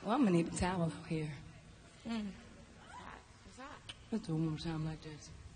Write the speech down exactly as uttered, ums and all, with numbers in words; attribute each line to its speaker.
Speaker 1: Well, I'm gonna need a towel out here.
Speaker 2: Mm.
Speaker 1: Let's do it one more time like this.